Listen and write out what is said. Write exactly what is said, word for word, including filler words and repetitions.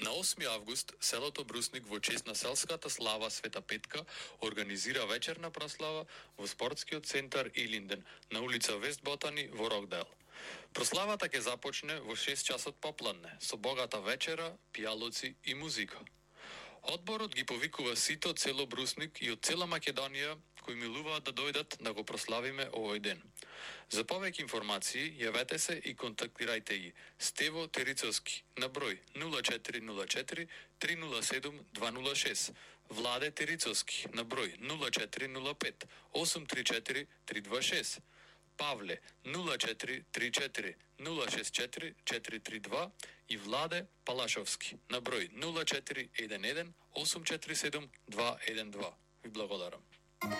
На осми август селото Брусник во чест на селската слава Света Петка организира вечерна прослава во спортскиот центар Илинден на улица Вестботани во Рокдейл. Прославата ќе започне во шест часот попладне со богата вечера, пијалоци и музика. Одборот ги повикува сите од село Брусник и од цела Македонија кои милуваат да дојдат да го прославиме овој ден. За повеќе информации јавете се и контактирајте ги Стево Терицовски на број нула четири нула четири три нула седум два нула шест, Владе Терицовски на број нула четири нула пет осум три четири три два шест, Павле нула четири три четири нула шест четири четири три два и Владе Палашовски на број нула четири еден еден осум четири седум два еден два. Ви благодарам.